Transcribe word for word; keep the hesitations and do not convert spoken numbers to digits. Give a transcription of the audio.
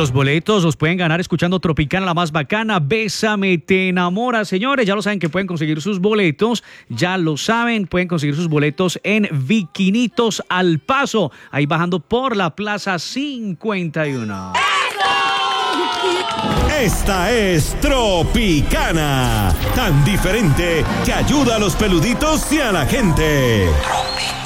los boletos los pueden ganar escuchando Tropicana, la más bacana. Bésame, te enamora. Señores, ya lo saben que pueden conseguir sus boletos. Ya lo saben, pueden conseguir sus boletos en Viquinitos al Paso. Ahí bajando por la Plaza cincuenta y uno. Esta es Tropicana, tan diferente que ayuda a los peluditos y a la gente. Tropicana.